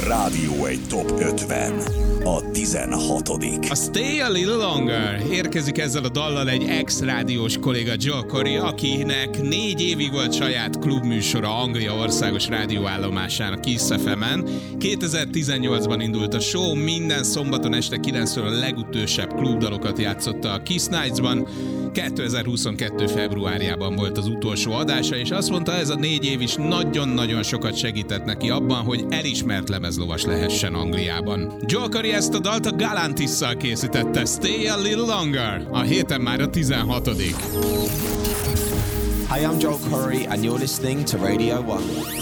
Rádió egy Top 50. A 16. A Stay a Little Longer érkezik ezzel a dallal egy ex-rádiós kolléga Joel Corry, akinek 4 évig volt saját klubműsora Anglia országos rádióállomásán, a Kiss FM-en. 2018-ban indult a show, minden szombaton este 9-től a legütősebb klubdalokat játszotta a Kiss Nights-ban. 2022. februárjában volt az utolsó adása, és azt mondta, ez a 4 év is nagyon-nagyon sokat segített neki abban, hogy elismert lemezlovas lehessen Angliában. Joel Corry ezt a dalt a Galantisszal készítette, Stay a Little Longer. A héten már a 16. Hi, I'm Joel Corry and you're listening to Radio 1.